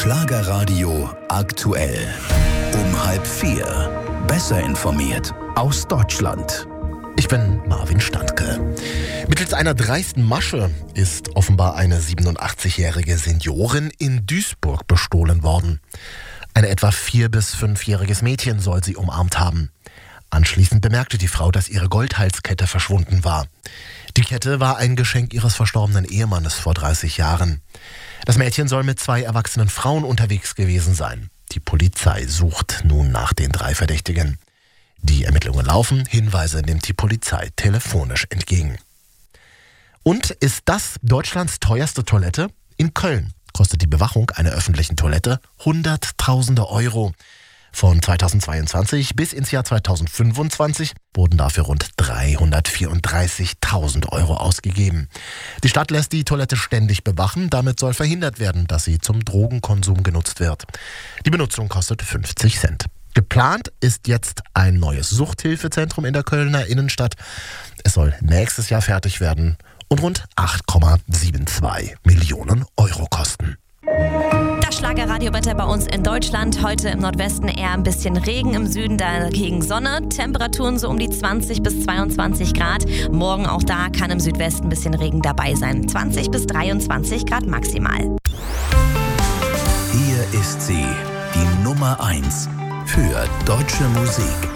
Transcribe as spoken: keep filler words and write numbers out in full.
Schlagerradio aktuell. Um halb vier. Besser informiert aus Deutschland. Ich bin Marvin Standke. Mittels einer dreisten Masche ist offenbar eine siebenundachtzigjährige Seniorin in Duisburg bestohlen worden. Ein etwa vier- bis fünfjähriges Mädchen soll sie umarmt haben. Anschließend bemerkte die Frau, dass ihre Goldhalskette verschwunden war. Die Kette war ein Geschenk ihres verstorbenen Ehemannes vor dreißig Jahren. Das Mädchen soll mit zwei erwachsenen Frauen unterwegs gewesen sein. Die Polizei sucht nun nach den drei Verdächtigen. Die Ermittlungen laufen, Hinweise nimmt die Polizei telefonisch entgegen. Und ist das Deutschlands teuerste Toilette? In Köln kostet die Bewachung einer öffentlichen Toilette Hunderttausende Euro. Von zweitausendzweiundzwanzig bis ins Jahr zweitausendfünfundzwanzig wurden dafür rund dreihundertvierunddreißigtausend Euro ausgegeben. Die Stadt lässt die Toilette ständig bewachen. Damit soll verhindert werden, dass sie zum Drogenkonsum genutzt wird. Die Benutzung kostet fünfzig Cent. Geplant ist jetzt ein neues Suchthilfezentrum in der Kölner Innenstadt. Es soll nächstes Jahr fertig werden und rund acht Komma zweiundsiebzig Millionen Euro kosten. Das Schlagerradiowetter bei uns in Deutschland. Heute im Nordwesten eher ein bisschen Regen, im Süden dagegen Sonne. Temperaturen so um die zwanzig bis zweiundzwanzig Grad. Morgen auch da kann im Südwesten ein bisschen Regen dabei sein. zwanzig bis dreiundzwanzig Grad maximal. Hier ist sie, die Nummer eins für deutsche Musik.